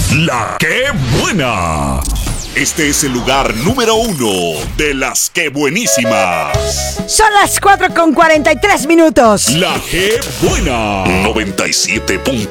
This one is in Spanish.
La que buena. Este es el lugar número 1 de las que buenísimas. Son las 4:43 minutos. La que buena. 97.